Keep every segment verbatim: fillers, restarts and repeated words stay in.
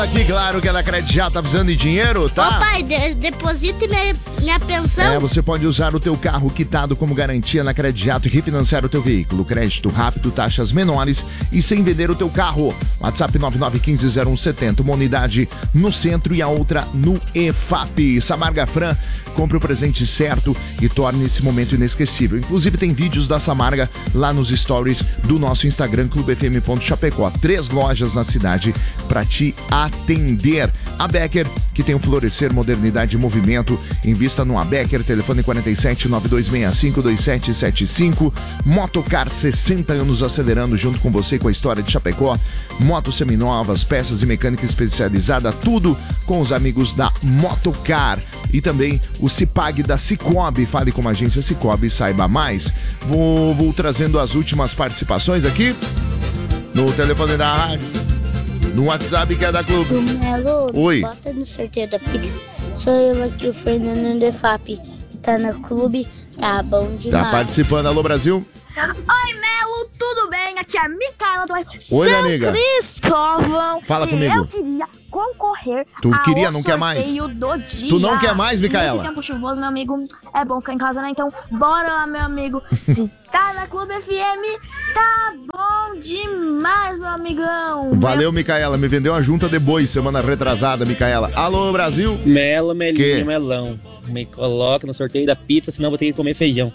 Aqui, claro que ela já tá precisando de dinheiro, tá? Ô pai, de, deposite minha, minha pensão. É, você pode usar o teu carro quitado como garantia na Crediato e refinanciar o teu veículo. Crédito rápido, taxas menores e sem vender o teu carro. WhatsApp nove nove um cinco zero um sete zero, uma unidade no centro e a outra no E F A P. Samarga Fran, compre o presente certo e torne esse momento inesquecível. Inclusive tem vídeos da Samarga lá nos stories do nosso Instagram, clube f m ponto chapecó. Três lojas na cidade para te atender. A Becker, que tem um florescer, modernidade e movimento. Invista no A Becker, telefone quarenta e sete, nove dois seis cinco, dois sete sete cinco. Motocar, sessenta anos acelerando junto com você com a história de Chapecó. Motos seminovas, peças e mecânica especializada, tudo com os amigos da Motocar. E também o Cipag da Cicobi. Fale com a agência Cicobi e saiba mais. Vou, vou trazendo as últimas participações aqui no telefone da rádio. No WhatsApp que é da Clube. Melo, Oi. bota no sorteio da pizza. Sou eu aqui, o Fernando do E F A P. Tá na Clube, tá bom demais. Tá participando, alô Brasil? Oi, Melo, tudo bem? Aqui é a Micaela do Oi, São amiga. Cristóvão. Fala e comigo. Eu queria concorrer Tu ao queria, não quer mais? sorteio do dia. Tu não quer mais, Micaela? Nesse tempo chuvoso, meu amigo, é bom ficar em casa, né? Então, bora lá, meu amigo. Se tá na Clube F M, tá bom demais, meu amigão. Valeu, Micaela. Me vendeu uma junta de boi semana retrasada, Micaela. Alô, Brasil? Melo, Melinho, Que? Melão. Me coloca no sorteio da pizza, senão eu vou ter que comer feijão.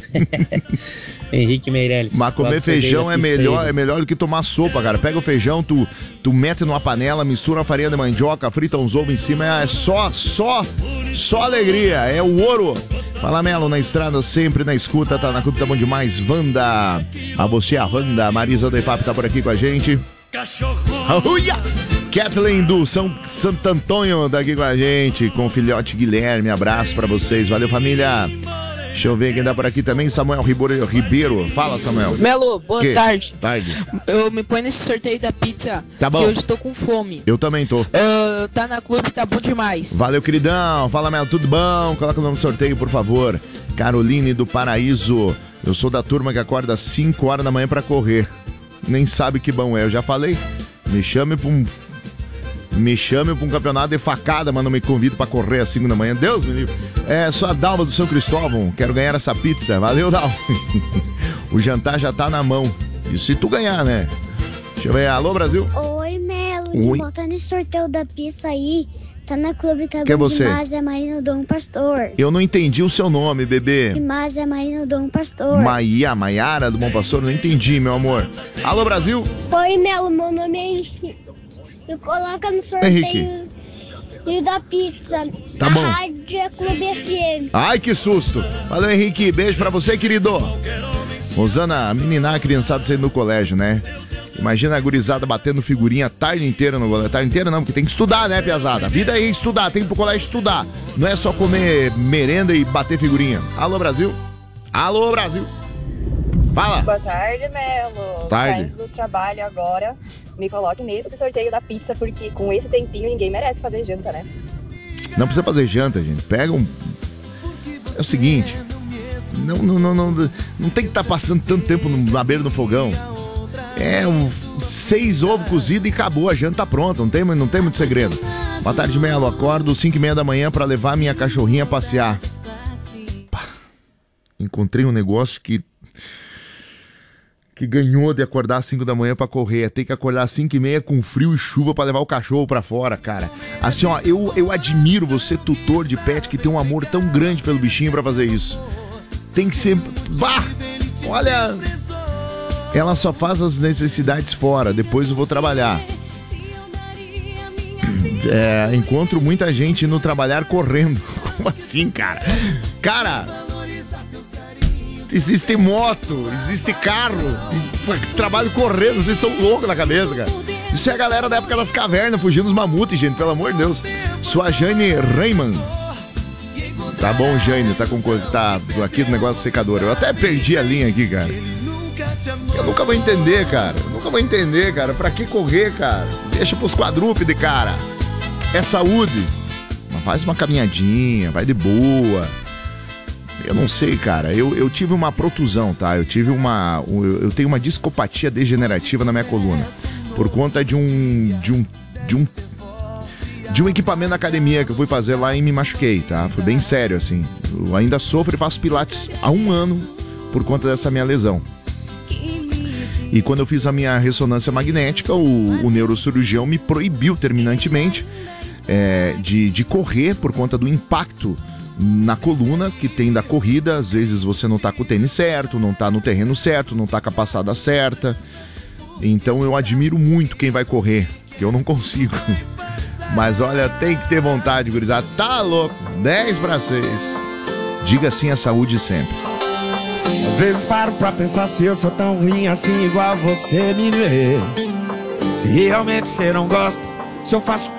Henrique Meirelles. Mas comer feijão é melhor, é melhor do que tomar sopa, cara. Pega o feijão, tu, tu mete numa panela, mistura a farinha de mandioca, frita uns ovos em cima, é só, só, só alegria, é o ouro. Fala, Melo, na estrada, sempre na escuta, tá na Clube, tá bom demais. Wanda, a você, a Wanda, Marisa do E F A P tá por aqui com a gente. Uia! Kathleen do São Santo Antônio tá aqui com a gente, com o filhote Guilherme, abraço pra vocês, valeu, família. Deixa eu ver quem dá por aqui também, Samuel Ribeiro. Ribeiro. Fala, Samuel. Melo, boa Que? tarde. Tarde. Eu me ponho nesse sorteio da pizza. Tá bom. Que hoje tô com fome. Eu também tô. Uh, tá na Clube, tá bom demais. Valeu, queridão. Fala, Melo, tudo bom? Coloca o nome do sorteio, por favor. Caroline do Paraíso. Eu sou da turma que acorda às cinco horas da manhã pra correr. Nem sabe que bom é. Eu já falei. Me chame pra um... Me chame pra um campeonato de facada, mas não me convido pra correr às cinco da manhã. Deus me livre. É, sou a Dalva do São Cristóvão. Quero ganhar essa pizza. Valeu, Dalva. O jantar já tá na mão. E se tu ganhar, né? Deixa eu ver. Alô, Brasil? Oi, Melo, Oi. me bota nesse sorteio da pizza aí. Tá na Clube, tá Quem é bom você? demais. É Marina Dom Pastor. Eu não entendi o seu nome, bebê. Demais é Marina Dom Pastor. Maia, Maiara do Bom Pastor? Não entendi, meu amor. Alô, Brasil? Oi, Melo, meu nome é Henrique. Me coloca no sorteio e da pizza. Tá a bom. rádio é Clube F M. Ai, que susto. Valeu, Henrique. Beijo pra você, querido. Rosana, a menina, a criançada saindo do colégio, né? Imagina a gurizada batendo figurinha a tarde inteira no colégio. Tarde inteira não, porque tem que estudar, né, piazada? A vida é estudar, tem que ir pro colégio estudar. Não é só comer merenda e bater figurinha. Alô, Brasil? Alô, Brasil? Fala. Boa tarde, Melo. Tarde. Saindo do trabalho agora, me coloque nesse sorteio da pizza, porque com esse tempinho ninguém merece fazer janta, né? Não precisa fazer janta, gente. Pega um... É o seguinte... Não, não, não, não, não tem que estar tá passando tanto tempo na beira do fogão. É um seis ovos cozidos e acabou, a janta tá pronta, não tem, não tem muito segredo. Boa tarde, Melo, acordo cinco e meia da manhã pra levar minha cachorrinha a passear. Pá, encontrei um negócio que que ganhou de acordar às cinco da manhã pra correr. Tem que acordar às cinco e meia com frio e chuva pra levar o cachorro pra fora, cara. Assim, ó, eu, eu admiro você, tutor de pet, que tem um amor tão grande pelo bichinho pra fazer isso. Tem que ser... Bah! Olha... Ela só faz as necessidades fora, depois eu vou trabalhar. É, encontro muita gente indo trabalhar correndo. Como assim, cara? Cara, existe moto, existe carro, trabalho correndo, vocês são loucos na cabeça, cara. Isso é a galera da época das cavernas, fugindo dos mamutes, gente, pelo amor de Deus. Sou a Jane Raymond. Tá bom, Jane, tá com tá aqui no negócio secador. Eu até perdi a linha aqui, cara. Eu nunca vou entender, cara. Eu nunca vou entender, cara. Pra que correr, cara? Deixa pros quadrúpedes, cara. É saúde. Mas faz uma caminhadinha, vai de boa. Eu não sei, cara. Eu, eu tive uma protusão, tá? Eu tive uma... Eu tenho uma discopatia degenerativa na minha coluna. Por conta de um... De um... De um de um equipamento na academia que eu fui fazer lá e me machuquei, tá? Foi bem sério, assim. Eu ainda sofro e faço pilates há um ano por conta dessa minha lesão. E quando eu fiz a minha ressonância magnética, o, o neurocirurgião me proibiu terminantemente é, de, de correr por conta do impacto na coluna que tem da corrida. Às vezes você não tá com o tênis certo, não tá no terreno certo, não tá com a passada certa. Então eu admiro muito quem vai correr, porque eu não consigo. Mas olha, tem que ter vontade, gurizada. Tá louco? dez para seis. Diga sim à saúde sempre. Às vezes paro pra pensar se eu sou tão ruim assim igual você me vê. Se realmente você não gosta, se eu faço